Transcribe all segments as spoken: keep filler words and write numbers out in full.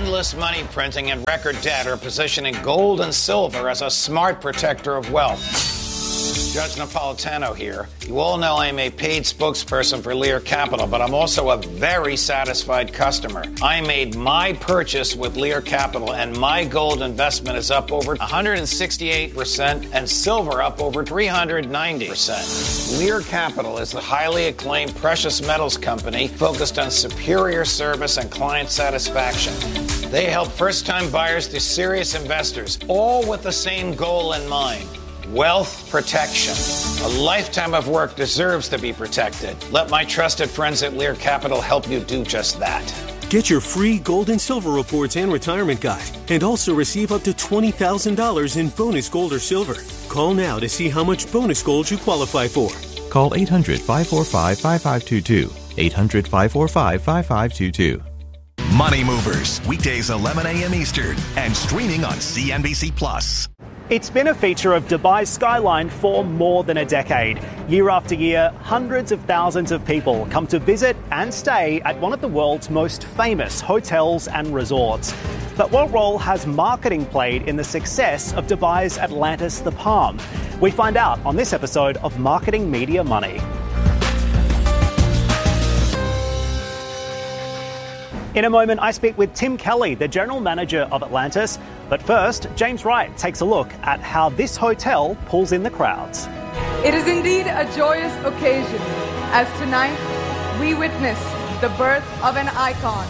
endless money printing and record debt are positioning gold and silver as a smart protector of wealth. Judge Napolitano here. You all know I'm a paid spokesperson for Lear Capital, but I'm also a very satisfied customer. I made my purchase with Lear Capital, and my gold investment is up over one hundred sixty-eight percent and silver up over three hundred ninety percent. Lear Capital is a highly acclaimed precious metals company focused on superior service and client satisfaction. They help first-time buyers to serious investors, all with the same goal in mind. Wealth protection. A lifetime of work deserves to be protected. Let my trusted friends at Lear Capital help you do just that. Get your free gold and silver reports and retirement guide, and also receive up to twenty thousand dollars in bonus gold or silver. Call now to see how much bonus gold you qualify for. Call eight hundred, five four five, five five two two. eight hundred, five four five, five five two two. Money Movers, weekdays eleven a.m. Eastern, and streaming on C N B C Plus. It's been a feature of Dubai's skyline for more than a decade. Year after year, hundreds of thousands of people come to visit and stay at one of the world's most famous hotels and resorts. But what role has marketing played in the success of Dubai's Atlantis The Palm? We find out on this episode of Marketing Media Money. In a moment, I speak with Tim Kelly, the General Manager of Atlantis. But first, James Wright takes a look at how this hotel pulls in the crowds. It is indeed a joyous occasion, as tonight we witness the birth of an icon.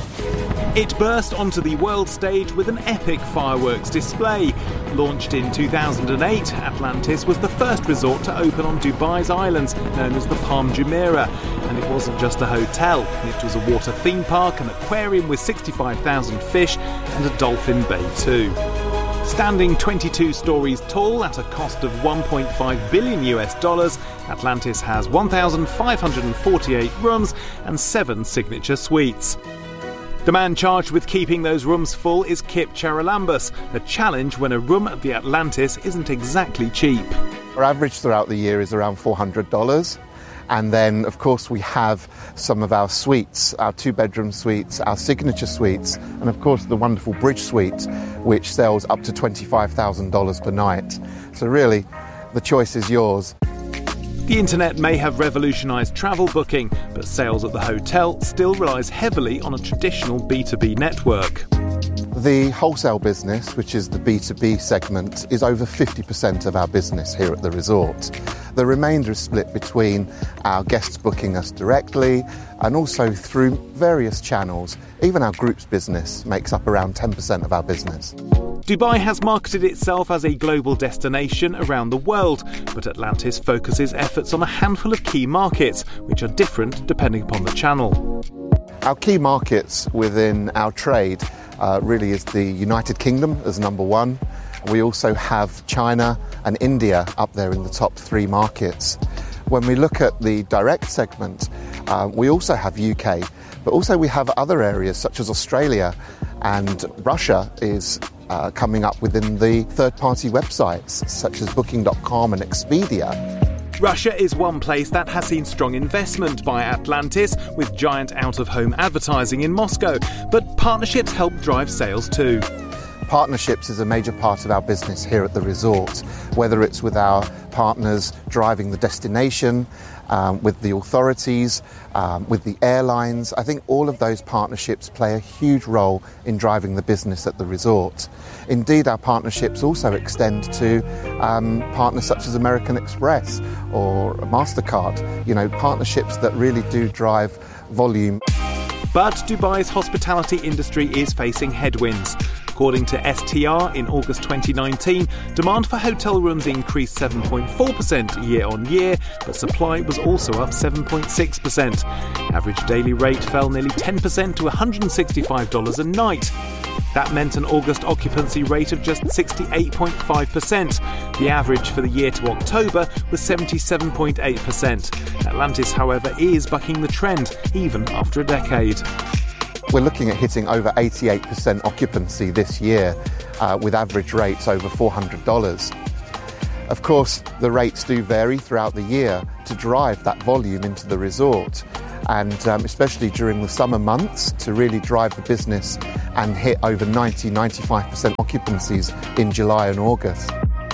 It burst onto the world stage with an epic fireworks display. Launched in two thousand eight, Atlantis was the first resort to open on Dubai's islands, known as the Palm Jumeirah. And it wasn't just a hotel, it was a water theme park, an aquarium with sixty-five thousand fish, and a dolphin bay too. Standing twenty-two stories tall at a cost of one point five billion US dollars, Atlantis has one thousand five hundred forty-eight rooms and seven signature suites. The man charged with keeping those rooms full is Kip Charalambous, a challenge when a room at the Atlantis isn't exactly cheap. Our average throughout the year is around four hundred dollars. And then, of course, we have some of our suites, our two-bedroom suites, our signature suites, and, of course, the wonderful Bridge Suite, which sells up to twenty-five thousand dollars per night. So really, the choice is yours. The internet may have revolutionised travel booking, but sales at the hotel still relies heavily on a traditional B two B network. The wholesale business, which is the B two B segment, is over fifty percent of our business here at the resort. The remainder is split between our guests booking us directly and also through various channels. Even our groups business makes up around ten percent of our business. Dubai has marketed itself as a global destination around the world, but Atlantis focuses efforts on a handful of key markets, which are different depending upon the channel. Our key markets within our trade uh, really is the United Kingdom as number one. We also have China and India up there in the top three markets. When we look at the direct segment, uh, we also have U K, but also we have other areas such as Australia, and Russia is uh, coming up within the third-party websites such as Booking dot com and Expedia. Russia is one place that has seen strong investment by Atlantis, with giant out-of-home advertising in Moscow, but partnerships help drive sales too. Partnerships is a major part of our business here at the resort, whether it's with our partners driving the destination, um, with the authorities, um, with the airlines. I think all of those partnerships play a huge role in driving the business at the resort. Indeed, our partnerships also extend to um, partners such as American Express or MasterCard, you know, partnerships that really do drive volume. But Dubai's hospitality industry is facing headwinds. According to S T R, in August twenty nineteen, demand for hotel rooms increased seven point four percent year on year, but supply was also up seven point six percent. Average daily rate fell nearly ten percent to one hundred sixty-five dollars a night. That meant an August occupancy rate of just sixty-eight point five percent. The average for the year to October was seventy-seven point eight percent. Atlantis, however, is bucking the trend, even after a decade. We're looking at hitting over eighty-eight percent occupancy this year, uh, with average rates over four hundred dollars. Of course, the rates do vary throughout the year to drive that volume into the resort. and um, especially during the summer months to really drive the business and hit over ninety, ninety-five percent occupancies in July and August.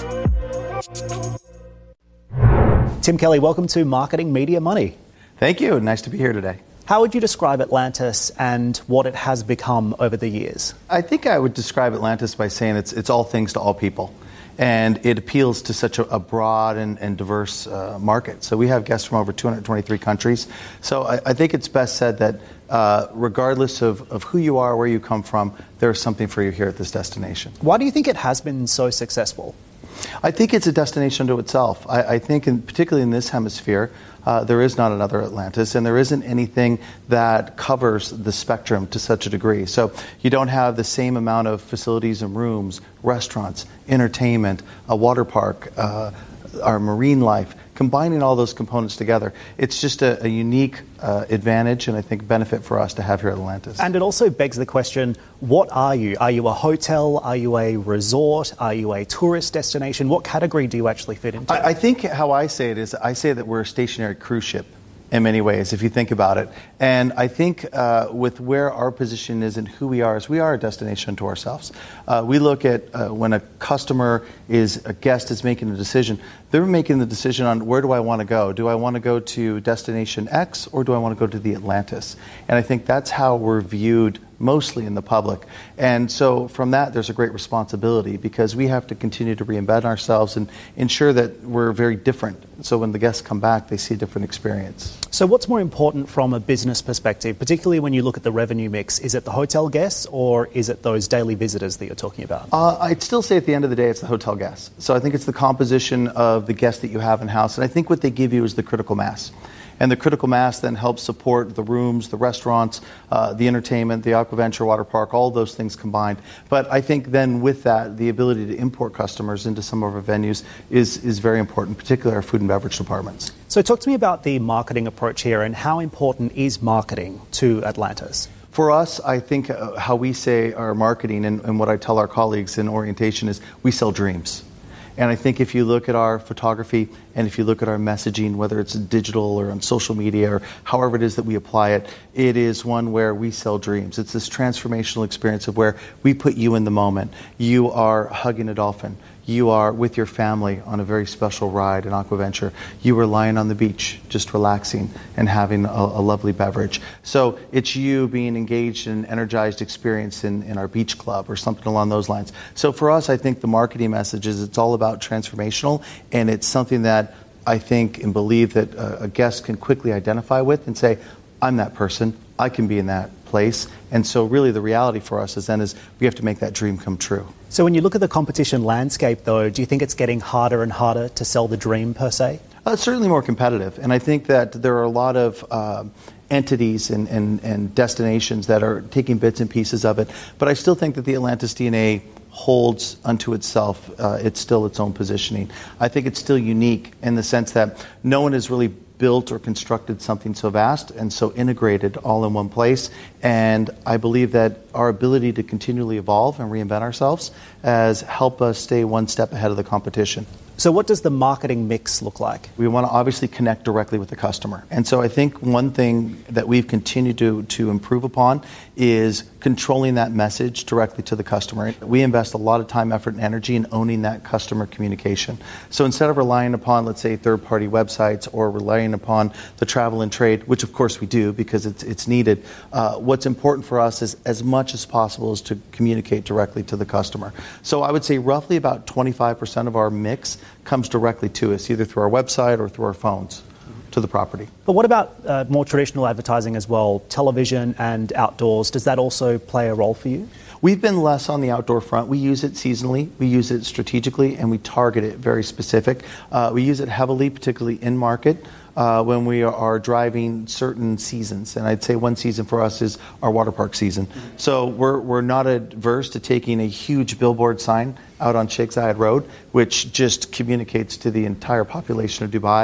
Tim Kelly, welcome to Marketing Media Money. Thank you. Nice to be here today. How would you describe Atlantis and what it has become over the years? I think I would describe Atlantis by saying it's it's all things to all people. And it appeals to such a, a broad and, and diverse uh, market. So we have guests from over two hundred twenty-three countries. So I, I think it's best said that uh, regardless of, of who you are, where you come from, there's something for you here at this destination. Why do you think it has been so successful? I think it's a destination unto itself. I, I think, in, particularly in this hemisphere, uh, there is not another Atlantis, and there isn't anything that covers the spectrum to such a degree. So you don't have the same amount of facilities and rooms, restaurants, entertainment, a water park, uh, our marine life. Combining all those components together, it's just a, a unique uh, advantage and I think benefit for us to have here at Atlantis. And it also begs the question, what are you? Are you a hotel? Are you a resort? Are you a tourist destination? What category do you actually fit into? I, I think how I say it is I say that we're a stationary cruise ship in many ways, if you think about it. And I think uh, with where our position is and who we are, is we are a destination to ourselves. Uh, we look at uh, when a customer is, a guest is making a decision, they're making the decision on where do I want to go? Do I want to go to destination X or do I want to go to the Atlantis? And I think that's how we're viewed mostly in the public. And so from that, there's a great responsibility because we have to continue to reinvent ourselves and ensure that we're very different. So when the guests come back, they see a different experience. So what's more important from a business perspective, particularly when you look at the revenue mix? Is it the hotel guests or is it those daily visitors that you're talking about? Uh, I'd still say at the end of the day, it's the hotel guests. So I think it's the composition of the guests that you have in-house. And I think what they give you is the critical mass. And the critical mass then helps support the rooms, the restaurants, uh, the entertainment, the Aquaventure water park, all those things combined. But I think then with that, the ability to import customers into some of our venues is, is very important, particularly our food and beverage departments. So talk to me about the marketing approach here and how important is marketing to Atlantis? For us, I think uh, how we say our marketing and, and what I tell our colleagues in orientation is we sell dreams. And I think if you look at our photography and if you look at our messaging, whether it's digital or on social media or however it is that we apply it, it is one where we sell dreams. It's this transformational experience of where we put you in the moment. You are hugging a dolphin. You are with your family on a very special ride in Aquaventure. You are lying on the beach, just relaxing and having a, a lovely beverage. So it's you being engaged in an energized experience in, in our beach club or something along those lines. So for us, I think the marketing message is it's all about transformational, and it's something that I think and believe that a, a guest can quickly identify with and say, I'm that person. I can be in that place. And so really the reality for us is then is we have to make that dream come true. So when you look at the competition landscape, though, do you think it's getting harder and harder to sell the dream, per se? Uh, it's certainly more competitive. And I think that there are a lot of uh, entities and, and, and destinations that are taking bits and pieces of it. But I still think that the Atlantis D N A holds unto itself. Uh, it's still its own positioning. I think it's still unique in the sense that no one has really built or constructed something so vast and so integrated all in one place. And I believe that our ability to continually evolve and reinvent ourselves has helped us stay one step ahead of the competition. So what does the marketing mix look like? We want to obviously connect directly with the customer. And so I think one thing that we've continued to, to improve upon is controlling that message directly to the customer. We invest a lot of time, effort, and energy in owning that customer communication. So instead of relying upon, let's say, third-party websites or relying upon the travel and trade, which of course we do because it's, it's needed, uh, what's important for us is as much as possible is to communicate directly to the customer. So I would say roughly about twenty-five percent of our mix comes directly to us, either through our website or through our phones to the property. But what about uh, more traditional advertising as well, television and outdoors? Does that also play a role for you? We've been less on the outdoor front. We use it seasonally, we use it strategically, and we target it very specific. Uh, we use it heavily, particularly in market, uh, when we are driving certain seasons. And I'd say one season for us is our water park season. So we're, we're not adverse to taking a huge billboard sign out on Sheikh Zayed Road, which just communicates to the entire population of Dubai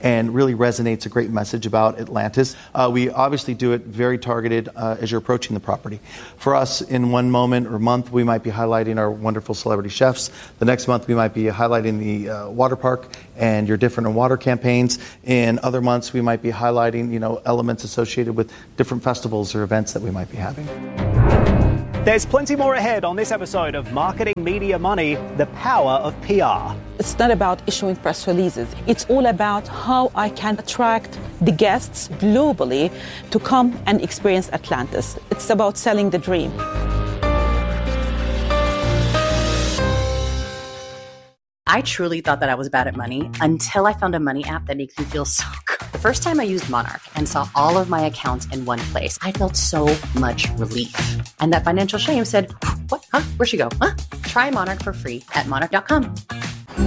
and really resonates a great message about Atlantis. Uh, we obviously do it very targeted uh, as you're approaching the property. For us, in one moment or month, we might be highlighting our wonderful celebrity chefs. The next month, we might be highlighting the uh, water park and your different water campaigns. In other months, we might be highlighting, you know, elements associated with different festivals or events that we might be having. There's plenty more ahead on this episode of Marketing Media Money, the power of P R. It's not about issuing press releases. It's all about how I can attract the guests globally to come and experience Atlantis. It's about selling the dream. I truly thought that I was bad at money until I found a money app that makes me feel so good. The first time I used Monarch and saw all of my accounts in one place, I felt so much relief. And that financial shame said, what? Huh? Where'd she go? Huh? Try Monarch for free at monarch dot com.